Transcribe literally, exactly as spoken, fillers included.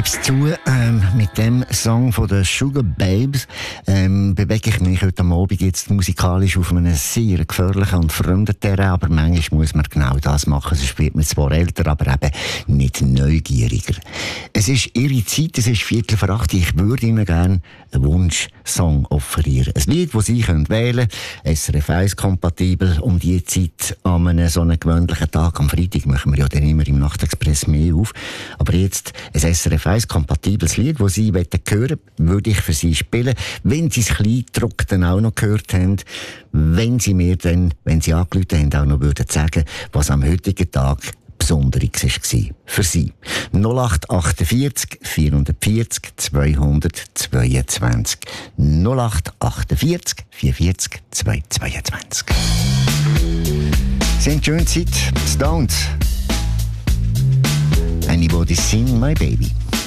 gib's zu, ähm, mit dem Song von den Sugar Babes ähm, bewege ich mich heute Abend jetzt musikalisch auf einem sehr gefährlichen und fremden Terrain, aber manchmal muss man genau das machen, sonst wird man zwar älter, aber eben nicht neugieriger. Es ist ihre Zeit, es ist Viertel vor acht, ich würde Ihnen gerne einen Wunschsong offerieren. Ein Lied, das Sie können wählen können, S R F eins kompatibel, um die Zeit an einem so einen gewöhnlichen Tag. Am Freitag machen wir ja dann immer im Nachtexpress mehr auf, aber jetzt ein S R F eins kompatibles Lied, das Sie hören wollen, würde ich für Sie spielen. Wenn Sie es Kleindruck dann auch noch gehört haben, wenn Sie mir dann, wenn Sie angerufen haben, auch noch würden sagen, was am heutigen Tag Besonderes war für Sie. null acht achtundvierzig vierhundertvierzig zweihundertzweiundzwanzig. null acht achtundvierzig vierundvierzig zweihundertzweiundzwanzig. Sie haben schöne Zeit. Stones. Anybody sing my baby.